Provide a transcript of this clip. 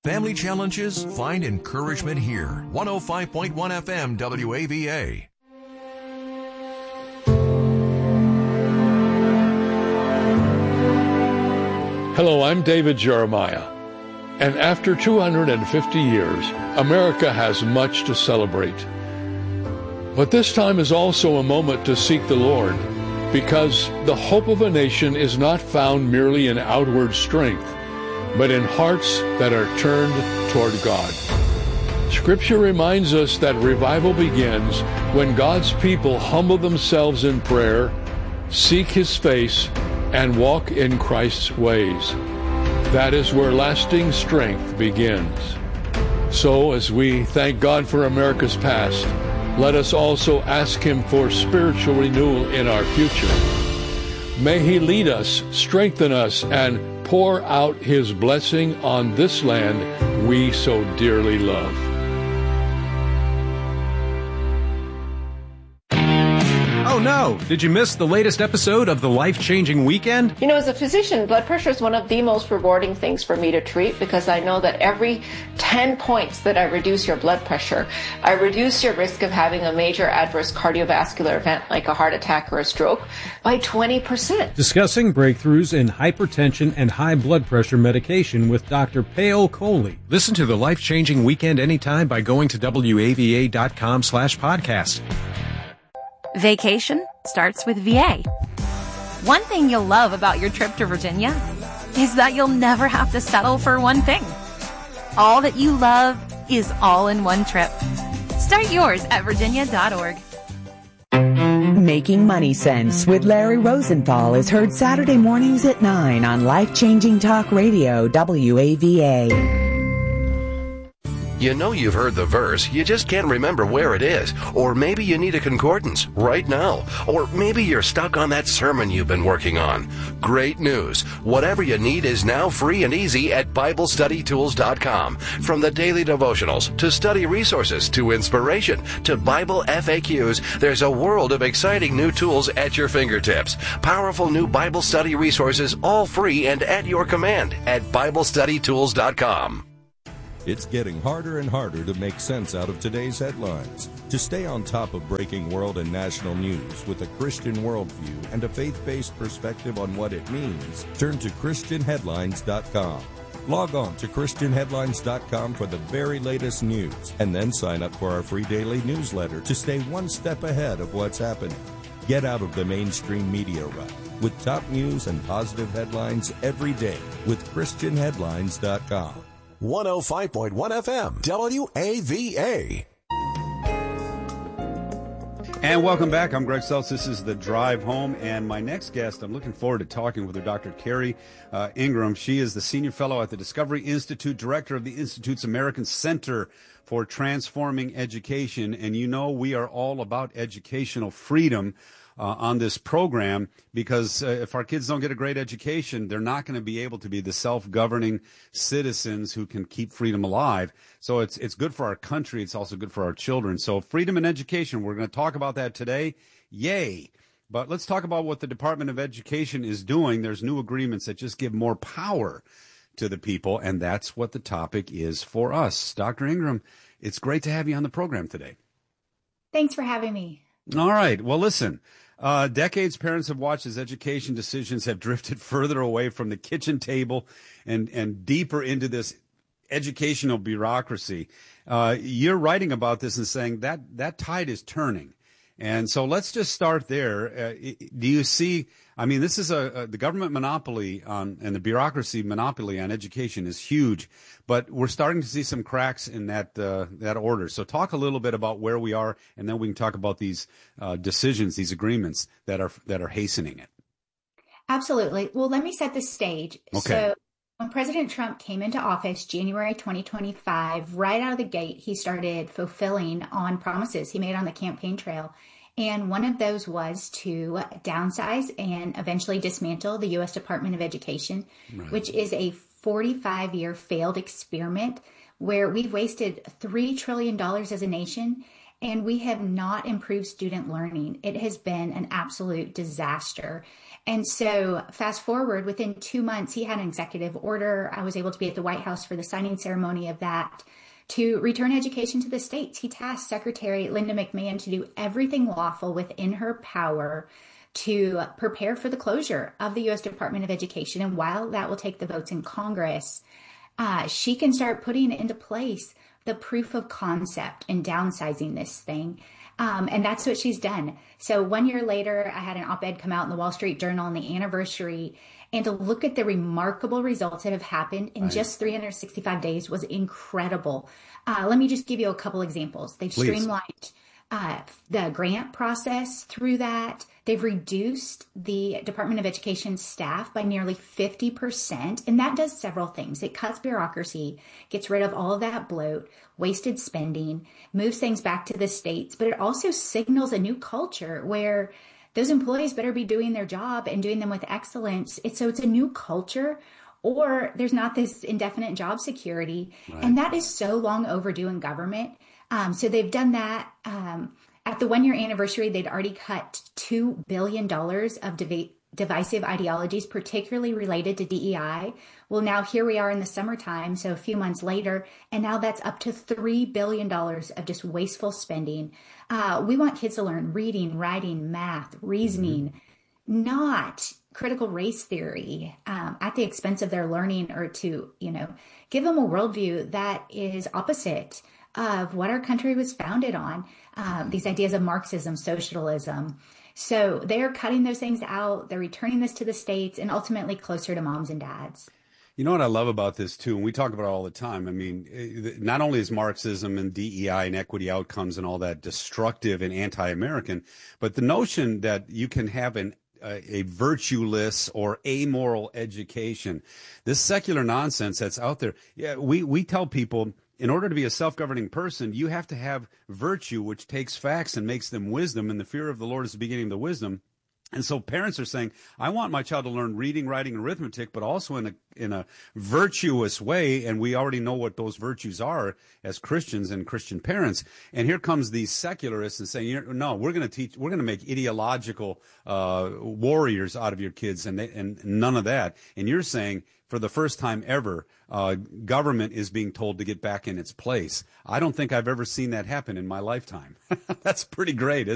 Family challenges? Find encouragement here. 105.1 FM WAVA. Hello, I'm David Jeremiah. And after 250 years, America has much to celebrate. But this time is also a moment to seek the Lord, because the hope of a nation is not found merely in outward strength, but in hearts that are turned toward God. Scripture reminds us that revival begins when God's people humble themselves in prayer, seek His face, and walk in Christ's ways. That is where lasting strength begins. So, as we thank God for America's past, let us also ask Him for spiritual renewal in our future. May He lead us, strengthen us, and pour out His blessing on this land we so dearly love. Oh no! Did you miss the latest episode of The Life-Changing Weekend? You know, as a physician, blood pressure is one of the most rewarding things for me to treat, because I know that every 10 points that I reduce your blood pressure, I reduce your risk of having a major adverse cardiovascular event like a heart attack or a stroke by 20%. Discussing breakthroughs in hypertension and high blood pressure medication with Dr. Peo Coley. Listen to The Life-Changing Weekend anytime by going to WAVA.com/podcast. Vacation starts with VA. One thing you'll love about your trip to Virginia is that you'll never have to settle for one thing. All that you love is all in one trip. Start yours at virginia.org. Making Money Sense with Larry Rosenthal is heard Saturday mornings at 9 on Life-Changing Talk Radio, WAVA. You know you've heard the verse, you just can't remember where it is. Or maybe you need a concordance right now. Or maybe you're stuck on that sermon you've been working on. Great news. Whatever you need is now free and easy at BibleStudyTools.com. From the daily devotionals, to study resources, to inspiration, to Bible FAQs, there's a world of exciting new tools at your fingertips. Powerful new Bible study resources, all free and at your command at BibleStudyTools.com. It's getting harder and harder to make sense out of today's headlines. To stay on top of breaking world and national news with a Christian worldview and a faith-based perspective on what it means, turn to ChristianHeadlines.com. Log on to ChristianHeadlines.com for the very latest news, and then sign up for our free daily newsletter to stay one step ahead of what's happening. Get out of the mainstream media rut with top news and positive headlines every day with ChristianHeadlines.com. 105.1 FM WAVA. And welcome back. I'm Greg Seltz. This is The Drive Home. And my next guest, I'm looking forward to talking with her, Dr. Carrie Ingram. She is the Senior Fellow at the Discovery Institute, Director of the Institute's American Center for Transforming Education. And you know we are all about educational freedom on this program, because if our kids don't get a great education, they're not going to be able to be the self-governing citizens who can keep freedom alive. So it's good for our country. It's also good for our children. So freedom and education, we're going to talk about that today. Yay. But let's talk about what the Department of Education is doing. There's new agreements that just give more power to the people, and that's what the topic is for us. Dr. Ingram, it's great to have you on the program today. Thanks for having me. All right. Well, listen. Decades parents have watched as education decisions have drifted further away from the kitchen table and deeper into this educational bureaucracy. You're writing about this and saying that tide is turning. And so let's just start there. Do you see, I mean, this is the government monopoly and the bureaucracy monopoly on education is huge, but we're starting to see some cracks in that order. So talk a little bit about where we are, and then we can talk about these decisions, these agreements that are hastening it. Absolutely. Well, let me set the stage. Okay. So when President Trump came into office, January 2025, right out of the gate, he started fulfilling on promises he made on the campaign trail. And one of those was to downsize and eventually dismantle the U.S. Department of Education, right, which is a 45-year failed experiment where we've wasted $3 trillion as a nation. and we have not improved student learning. It has been an absolute disaster. And so fast forward, within 2 months, he had an executive order. I was able to be at the White House for the signing ceremony of that to return education to the states. He tasked Secretary Linda McMahon to do everything lawful within her power to prepare for the closure of the U.S. Department of Education. And while that will take the votes in Congress, she can start putting into place the proof of concept and downsizing this thing. And that's what she's done. So 1 year later, I had an op-ed come out in the Wall Street Journal on the anniversary, and to look at the remarkable results that have happened in just 365 days was incredible. Let me just give you a couple examples. They've streamlined the grant process through that. They've reduced the Department of Education staff by nearly 50%. And that does several things. It cuts bureaucracy, gets rid of all of that bloat, wasted spending, moves things back to the states, but it also signals a new culture where those employees better be doing their job and doing them with excellence. So it's a new culture, or there's not this indefinite job security. Right. And that is so long overdue in government. So they've done that. At the 1 year anniversary, they'd already cut $2 billion of divisive ideologies, particularly related to DEI. Well, now here we are in the summertime, so a few months later, and now that's up to $3 billion of just wasteful spending. We want kids to learn reading, writing, math, reasoning, not critical race theory at the expense of their learning, or to, give them a worldview that is opposite of what our country was founded on, these ideas of Marxism, socialism. So they're cutting those things out. They're returning this to the states and ultimately closer to moms and dads. You know what I love about this, too, and we talk about it all the time. I mean, not only is Marxism and DEI and equity outcomes and all that destructive and anti-American, but the notion that you can have a virtueless or amoral education, this secular nonsense that's out there. Yeah, we tell people, in order to be a self-governing person, you have to have virtue, which takes facts and makes them wisdom, and the fear of the Lord is the beginning of the wisdom. And so parents are saying, I want my child to learn reading, writing, and arithmetic, but also in a virtuous way. And we already know what those virtues are as Christians and Christian parents. And here comes these secularists and saying, no, we're going to make ideological warriors out of your kids, and none of that. And you're saying, for the first time ever, government is being told to get back in its place. I don't think I've ever seen that happen in my lifetime. That's pretty great, isn't it?